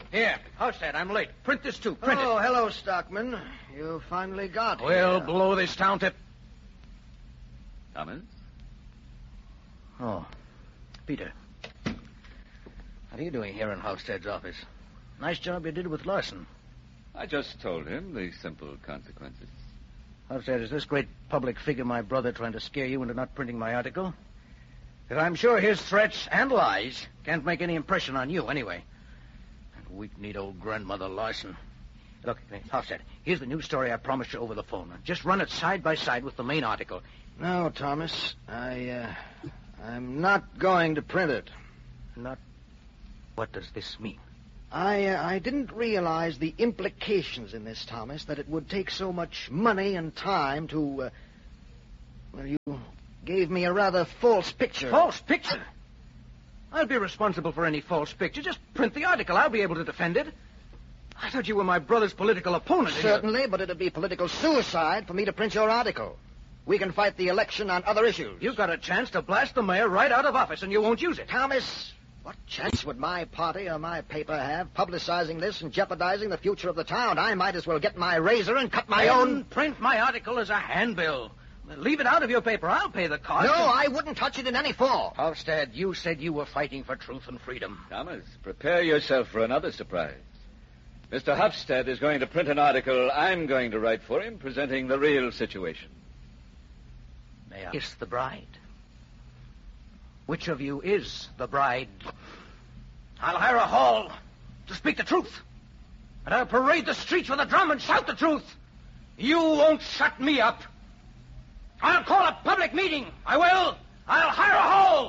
Here, Halstead, I'm late. Print this too. Print it. Oh, hello, Stockman. You finally got We'll here. blow this town to... Thomas? Oh, Peter. What are you doing here in Halstead's office? Nice job you did with Larson. I just told him the simple consequences. Halstead, is this great public figure my brother trying to scare you into not printing my article? Because I'm sure his threats and lies can't make any impression on you anyway. That weak-kneed old grandmother Larson. Look, Halstead, here's the news story I promised you over the phone. Just run it side by side with the main article. No, Thomas. I'm not going to print it. Not... What does this mean? I didn't realize the implications in this, Thomas, that it would take so much money and time to, well, you gave me a rather false picture. False picture? I'll be responsible for any false picture. Just print the article. I'll be able to defend it. I thought you were my brother's political opponent. Certainly, but it'd be political suicide for me to print your article. We can fight the election on other issues. You've got a chance to blast the mayor right out of office, and you won't use it. Thomas, what chance would my party or my paper have publicizing this and jeopardizing the future of the town? I might as well get my razor and cut my own... Print my article as a handbill. Leave it out of your paper. I'll pay the cost. No, I wouldn't touch it in any form. Halstead, you said you were fighting for truth and freedom. Thomas, prepare yourself for another surprise. Mr. Hofstad is going to print an article I'm going to write for him, presenting the real situation. May I kiss the bride? Which of you is the bride? I'll hire a hall to speak the truth. And I'll parade the streets with a drum and shout the truth. You won't shut me up. I'll call a public meeting. I will. I'll hire a hall.